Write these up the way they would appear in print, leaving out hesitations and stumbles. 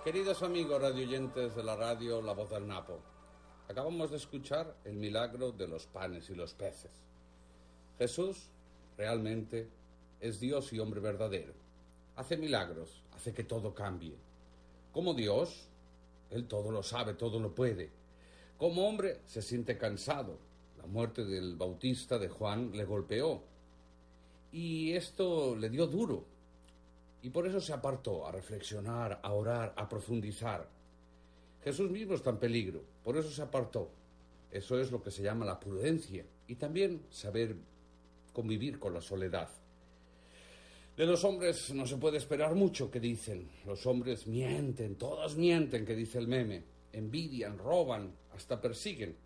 Queridos amigos radioyentes de la radio La Voz del Napo, acabamos de escuchar el milagro de los panes y los peces. Jesús realmente es Dios y hombre verdadero. Hace milagros, hace que todo cambie. Como Dios, Él todo lo sabe, todo lo puede. Como hombre, se siente cansado. La muerte del Bautista de Juan le golpeó. Y esto le dio duro. Y por eso se apartó a reflexionar, a orar, a profundizar. Jesús mismo está en peligro, por eso se apartó. Eso es lo que se llama la prudencia y también saber convivir con la soledad. De los hombres no se puede esperar mucho, que dicen. Los hombres mienten, todos mienten, que dice el meme. Envidian, roban, hasta persiguen.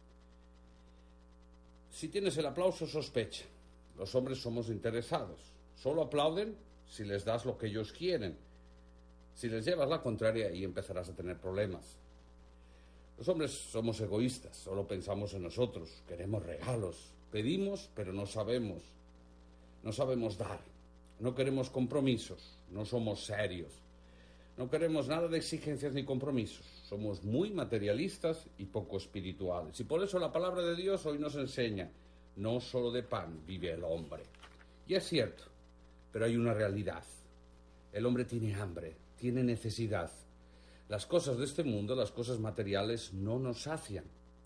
Si tienes el aplauso, sospecha. Los hombres somos interesados. Solo aplauden si les das lo que ellos quieren. Si les llevas la contraria, y empezarás a tener problemas. Los hombres somos egoístas, solo pensamos en nosotros, queremos regalos, pedimos, pero no sabemos dar, no queremos compromisos, no somos serios, no queremos nada de exigencias ni compromisos, somos muy materialistas y poco espirituales. Y por eso la palabra de Dios hoy nos enseña, no solo de pan vive el hombre. Y es cierto, pero hay una realidad. El hombre tiene hambre, tiene necesidad. Las cosas de este mundo, las cosas materiales, no nos sacian.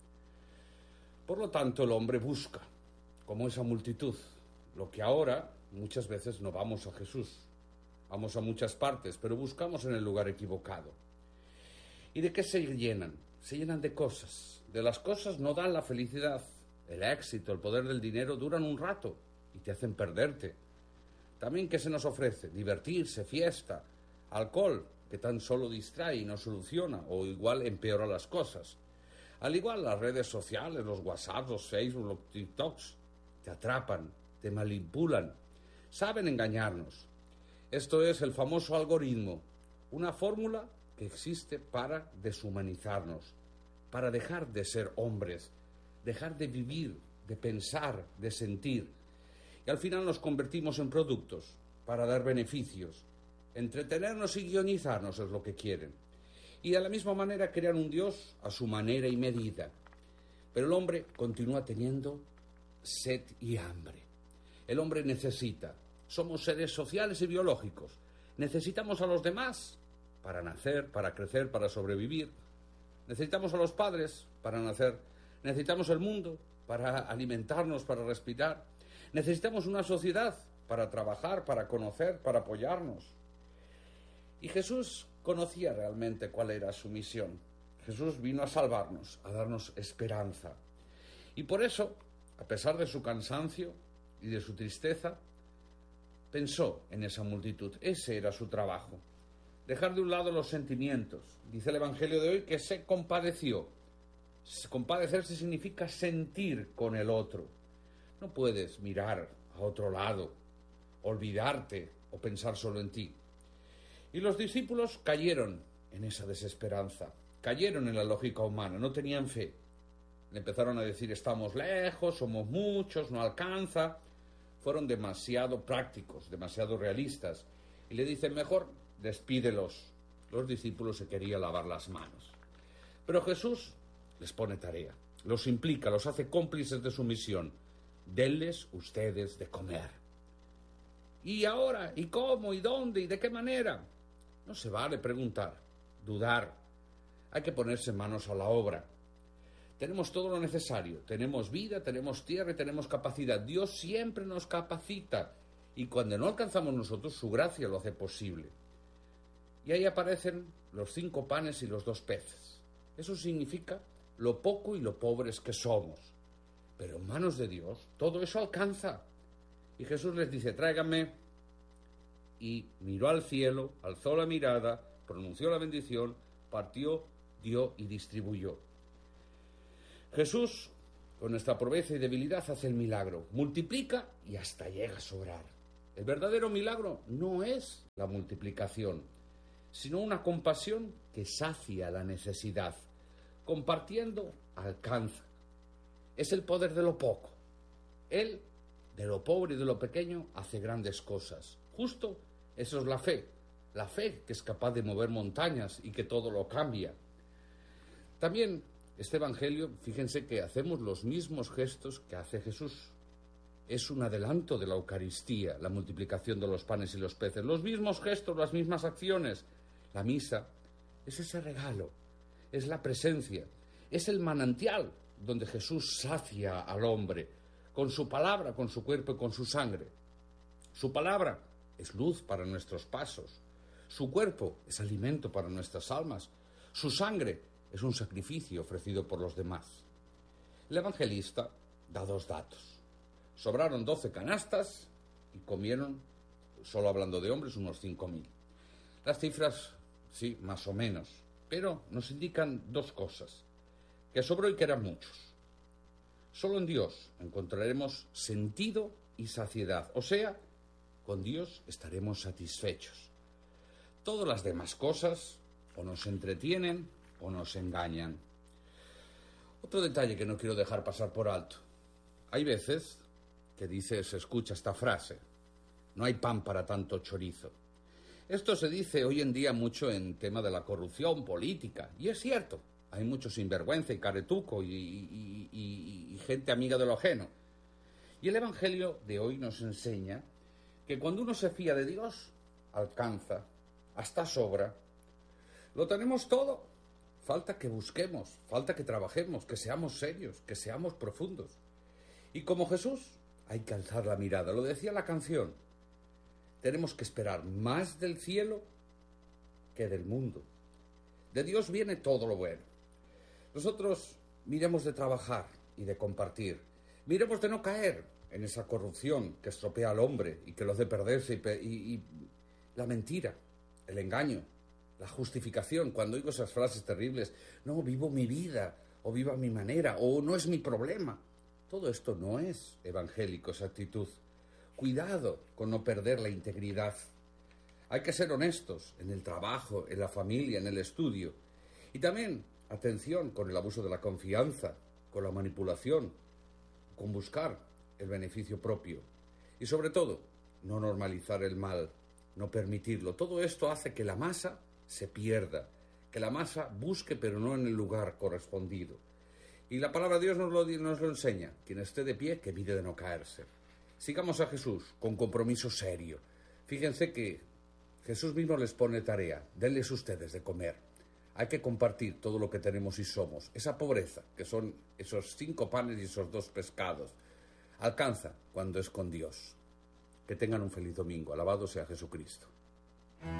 Por lo tanto, el hombre busca, como esa multitud, lo que ahora muchas veces no vamos a Jesús. Vamos a muchas partes, pero buscamos en el lugar equivocado. ¿Y de qué se llenan? Se llenan de cosas. De las cosas no dan la felicidad. El éxito, el poder del dinero duran un rato y te hacen perderte. También, ¿qué se nos ofrece? Divertirse, fiesta, alcohol, que tan solo distrae y no soluciona, o igual empeora las cosas. Al igual, las redes sociales, los WhatsApp, los Facebook, los TikToks, te atrapan, te manipulan, saben engañarnos. Esto es el famoso algoritmo, una fórmula que existe para deshumanizarnos, para dejar de ser hombres, dejar de vivir, de pensar, de sentir. Y al final nos convertimos en productos para dar beneficios. Entretenernos y guionizarnos es lo que quieren. Y de la misma manera crean un Dios a su manera y medida. Pero el hombre continúa teniendo sed y hambre. El hombre necesita. Somos seres sociales y biológicos. Necesitamos a los demás para nacer, para crecer, para sobrevivir. Necesitamos a los padres para nacer. Necesitamos el mundo para alimentarnos, para respirar. Necesitamos una sociedad para trabajar, para conocer, para apoyarnos. Y Jesús conocía realmente cuál era su misión. Jesús vino a salvarnos, a darnos esperanza. Y por eso, a pesar de su cansancio y de su tristeza, pensó en esa multitud. Ese era su trabajo. Dejar de un lado los sentimientos. Dice el Evangelio de hoy que se compadeció. Compadecerse significa sentir con el otro. No puedes mirar a otro lado, olvidarte o pensar solo en ti. Y los discípulos cayeron en esa desesperanza, cayeron en la lógica humana, no tenían fe. Le empezaron a decir, estamos lejos, somos muchos, no alcanza. Fueron demasiado prácticos, demasiado realistas. Y le dicen, mejor despídelos. Los discípulos se querían lavar las manos. Pero Jesús les pone tarea, los implica, los hace cómplices de su misión. Denles ustedes de comer. ¿Y ahora? ¿Y cómo? ¿Y dónde? ¿Y de qué manera? No se vale preguntar, dudar. Hay que ponerse manos a la obra. Tenemos todo lo necesario. Tenemos vida, tenemos tierra y tenemos capacidad. Dios siempre nos capacita. Y cuando no alcanzamos nosotros, su gracia lo hace posible. Y ahí aparecen los 5 panes y los 2 peces. Eso significa lo poco y lo pobres que somos. Pero en manos de Dios todo eso alcanza. Y Jesús les dice, tráiganme. Y miró al cielo, alzó la mirada, pronunció la bendición, partió, dio y distribuyó. Jesús, con nuestra pobreza y debilidad, hace el milagro. Multiplica y hasta llega a sobrar. El verdadero milagro no es la multiplicación, sino una compasión que sacia la necesidad. Compartiendo, alcanza. Es el poder de lo poco. Él, de lo pobre y de lo pequeño, hace grandes cosas. Justo eso es la fe. la fe que es capaz de mover montañas y que todo lo cambia. También este Evangelio, fíjense que hacemos los mismos gestos que hace Jesús. Es un adelanto de la Eucaristía, la multiplicación de los panes y los peces. Los mismos gestos, las mismas acciones. La misa es ese regalo, es la presencia, es el manantial donde Jesús sacia al hombre con su palabra, con su cuerpo y con su sangre. Su palabra es luz para nuestros pasos. Su cuerpo es alimento para nuestras almas. Su sangre es un sacrificio ofrecido por los demás. El evangelista da 2 datos. Sobraron 12 canastas y comieron, solo hablando de hombres, unos 5.000. Las cifras, sí, más o menos, pero nos indican 2 cosas. Que sobró y que eran muchos. Solo en Dios encontraremos sentido y saciedad. O sea, con Dios estaremos satisfechos. Todas las demás cosas o nos entretienen o nos engañan. Otro detalle que no quiero dejar pasar por alto. Hay veces que se escucha esta frase: no hay pan para tanto chorizo. Esto se dice hoy en día mucho en tema de la corrupción política, y es cierto, hay mucho sinvergüenza y caretuco y gente amiga de lo ajeno. Y el Evangelio de hoy nos enseña que cuando uno se fía de Dios, alcanza, hasta sobra. Lo tenemos todo. Falta que busquemos, falta que trabajemos, que seamos serios, que seamos profundos. Y como Jesús, hay que alzar la mirada. Lo decía la canción. Tenemos que esperar más del cielo que del mundo. De Dios viene todo lo bueno. Nosotros miremos de trabajar y de compartir. Miremos de no caer en esa corrupción que estropea al hombre y que lo hace perderse y la mentira, el engaño, la justificación. Cuando oigo esas frases terribles, no, vivo mi vida, o vivo a mi manera, o no es mi problema. Todo esto no es evangélico, esa actitud. Cuidado con no perder la integridad. Hay que ser honestos en el trabajo, en la familia, en el estudio. Y también, atención con el abuso de la confianza, con la manipulación, con buscar el beneficio propio. Y sobre todo, no normalizar el mal, no permitirlo. Todo esto hace que la masa se pierda, que la masa busque pero no en el lugar correspondido. Y la palabra de Dios nos lo enseña. Quien esté de pie, que mire de no caerse. Sigamos a Jesús con compromiso serio. Fíjense que Jesús mismo les pone tarea. Denles ustedes de comer. Hay que compartir todo lo que tenemos y somos. Esa pobreza, que son esos 5 panes y esos 2 pescados, alcanza cuando es con Dios. Que tengan un feliz domingo. Alabado sea Jesucristo.